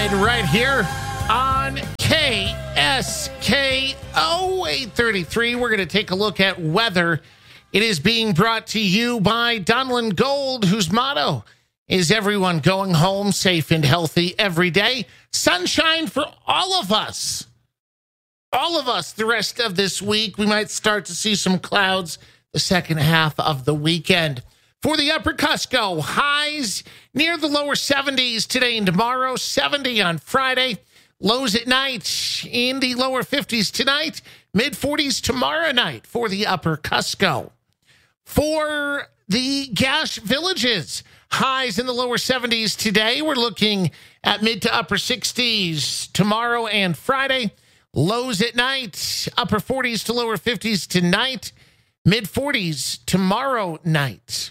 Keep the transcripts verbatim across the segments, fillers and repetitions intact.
ride right here on K S K O eight thirty-three. We're going to take a look at weather. It is being brought to you by Donlin Gold, whose motto is everyone going home safe and healthy every day. Sunshine for all of us. All of us the rest of this week. We might start to see some clouds the second half of the weekend. For the Upper Cusco, highs near the lower seventies today and tomorrow, seventy on Friday. Lows at night in the lower fifties tonight, mid forties tomorrow night for the Upper Cusco. For the Gash Villages, highs in the lower seventies today. We're looking at mid to upper sixties tomorrow and Friday. Lows at night, upper forties to lower fifties tonight, mid forties tomorrow night.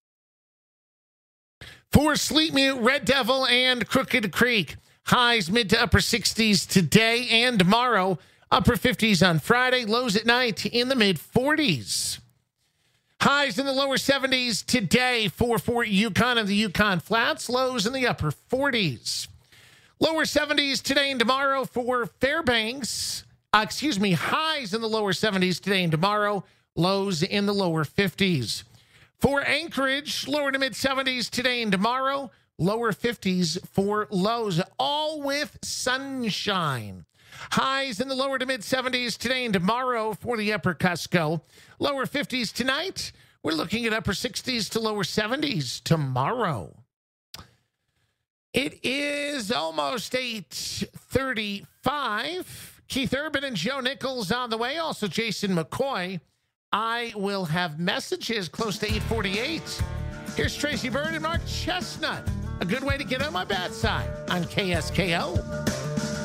For Sleep Mute, Red Devil, and Crooked Creek, highs mid to upper sixties today and tomorrow, upper fifties on Friday, lows at night in the mid forties. Highs in the lower seventies today for Fort Yukon and the Yukon Flats, lows in the upper forties. Lower seventies today and tomorrow for Fairbanks, uh, excuse me, highs in the lower seventies today and tomorrow, lows in the lower fifties. For Anchorage, lower to mid seventies today and tomorrow, lower fifties for lows, all with sunshine. Highs in the lower to mid seventies today and tomorrow for the Upper Cusco. Lower fifties tonight. We're looking at upper sixties to lower seventies tomorrow. It is almost eight thirty-five. Keith Urban and Joe Nichols on the way. Also Jason McCoy. I will have messages close to eight forty-eight. Here's Tracy Byrd and Mark Chestnut. A good way to get on my bad side on K S K O.